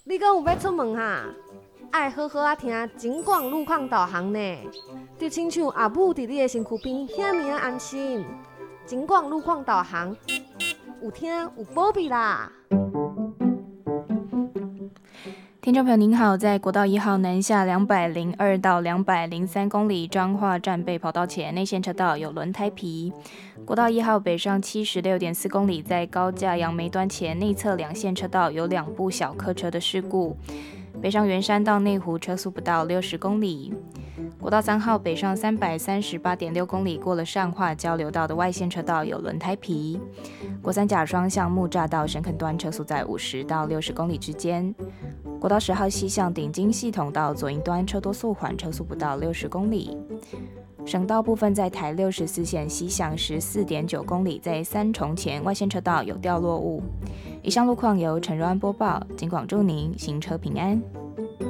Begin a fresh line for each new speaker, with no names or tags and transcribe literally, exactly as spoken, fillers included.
你敢有要出门哈？爱好好啊听警广路况导航呢，就亲像阿母伫你的身躯边，遐尔安心。警广路况导航，有听有保庇啦。
听众朋友您好，在国道一号南下两百零二到两百零三公里彰化站北跑道前内线车道有轮胎皮。国道一号北上七十六点四公里，在高架杨梅端前内侧两线车道有两部小客车的事故。北上圆山到内湖车速不到六十公里。国道三号北上三百三十八点六公里，过了上化交流道的外线车道有轮胎皮。国三甲双向木栅到深坑端车速在五十到六十公里之间。国道十号西向顶金系统到左营端车多速缓，车速不到六十公里。省道部分在台六十四线西向十四点九公里，在三重前外线车道有掉落物。以上路况由陈若安播报，警广祝您行车平安。